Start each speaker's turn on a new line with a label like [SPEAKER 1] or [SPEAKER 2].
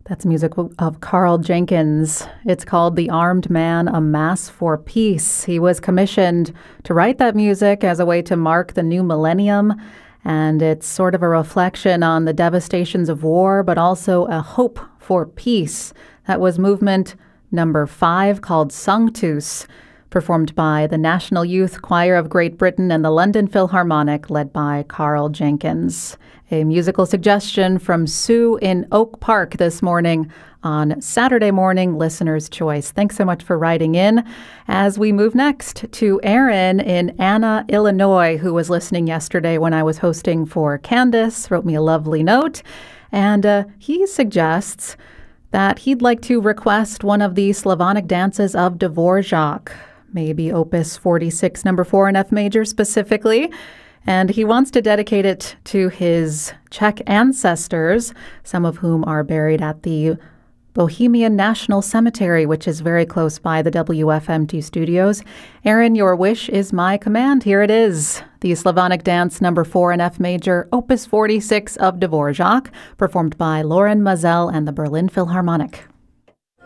[SPEAKER 1] That's music of Carl Jenkins. It's called The Armed Man, A Mass for Peace. He was commissioned to write that music as a way to mark the new millennium, and it's sort of a reflection on the devastations of war, but also a hope for peace. That was movement number 5, called Sanctus, performed by the National Youth Choir of Great Britain and the London Philharmonic, led by Carl Jenkins. A musical suggestion from Sue in Oak Park this morning on Saturday Morning Listener's Choice. Thanks so much for writing in. As we move next to Aaron in Anna, Illinois, who was listening yesterday when I was hosting for Candace, wrote me a lovely note, and he suggests that he'd like to request one of the Slavonic dances of Dvorak, maybe Opus 46, number 4 in F major specifically. And he wants to dedicate it to his Czech ancestors, some of whom are buried at the Bohemian National Cemetery, which is very close by the WFMT studios. Aaron, your wish is my command. Here it is. The Slavonic Dance number 4 in F major, Opus 46 of Dvorak, performed by Lauren Mazel and the Berlin Philharmonic.